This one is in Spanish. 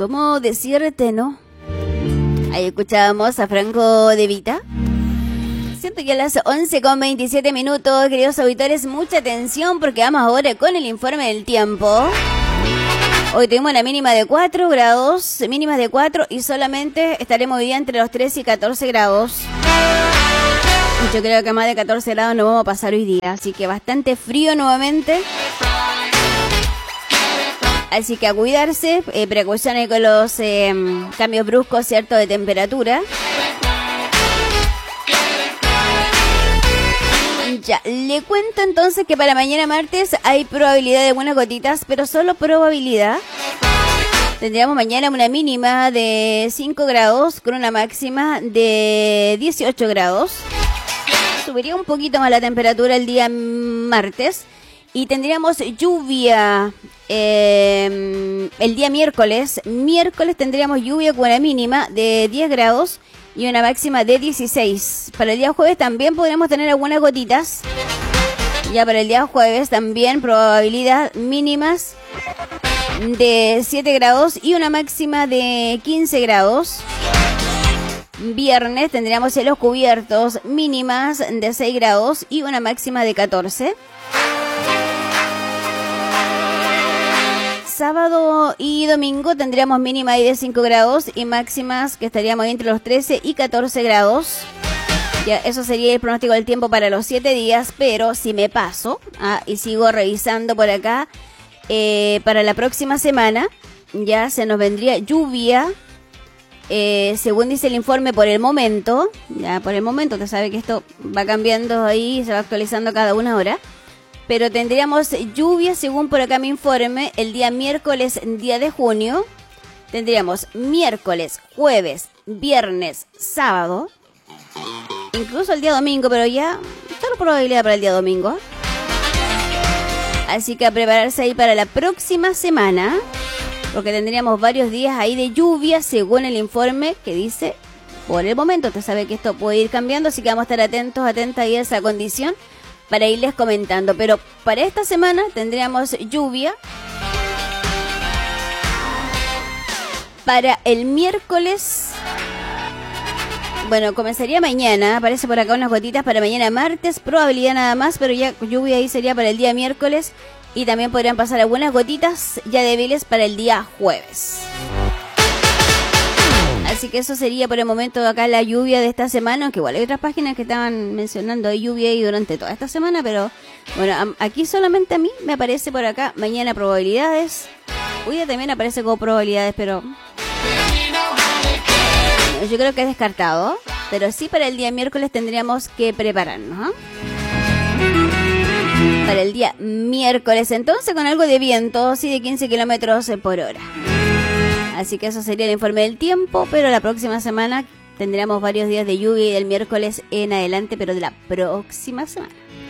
¿Cómo decirte no? Ahí escuchábamos a Franco De Vita. Siento que a las 11:27, queridos auditores, mucha atención porque vamos ahora con el informe del tiempo. Hoy tuvimos una mínima de 4 grados, mínimas de 4 y solamente estaremos hoy día entre los 13 y 14 grados. Yo creo que más de 14 grados no vamos a pasar hoy día, así que bastante frío nuevamente. Así que a cuidarse, precauciones con los cambios bruscos, ¿cierto?, de temperatura. Ya, le cuento entonces que para mañana martes hay probabilidad de buenas gotitas, pero solo probabilidad. Tendríamos mañana una mínima de 5 grados con una máxima de 18 grados. Subiría un poquito más la temperatura el día martes. Y tendríamos lluvia el día miércoles. Miércoles tendríamos lluvia con una mínima de 10 grados y una máxima de 16. Para el día jueves también podríamos tener algunas gotitas. Ya para el día jueves también probabilidad mínimas de 7 grados y una máxima de 15 grados. Viernes tendríamos cielos cubiertos, mínimas de 6 grados y una máxima de 14. Sábado y domingo tendríamos mínima ahí de 5 grados y máximas que estaríamos entre los 13 y 14 grados. Ya, eso sería el pronóstico del tiempo para los 7 días, pero si me paso y sigo revisando por acá, para la próxima semana ya se nos vendría lluvia, según dice el informe por el momento. Ya por el momento, usted sabe que esto va cambiando ahí, se va actualizando cada una hora. Pero tendríamos lluvia, según por acá mi informe, el día miércoles, día de junio. Tendríamos miércoles, jueves, viernes, sábado. Incluso el día domingo, pero ya solo probabilidad para el día domingo. Así que a prepararse ahí para la próxima semana, porque tendríamos varios días ahí de lluvia, según el informe que dice por el momento. Usted sabe que esto puede ir cambiando, así que vamos a estar atentos, atentas ahí a esa condición, para irles comentando. Pero para esta semana tendríamos lluvia. Para el miércoles, bueno, comenzaría mañana. Aparece por acá unas gotitas para mañana martes. Probabilidad nada más, pero ya lluvia ahí sería para el día miércoles. Y también podrían pasar algunas gotitas ya débiles para el día jueves. Así que eso sería por el momento acá la lluvia de esta semana, aunque igual hay otras páginas que estaban mencionando lluvia ahí durante toda esta semana, pero bueno, aquí solamente a mí me aparece por acá mañana probabilidades. Hoy día también aparece como probabilidades, pero yo creo que es descartado. Pero sí, para el día miércoles tendríamos que prepararnos, para el día miércoles, entonces con algo de viento, sí, de 15 kilómetros por hora. Así que eso sería el informe del tiempo, pero la próxima semana tendríamos varios días de lluvia y del miércoles en adelante, pero de la próxima semana.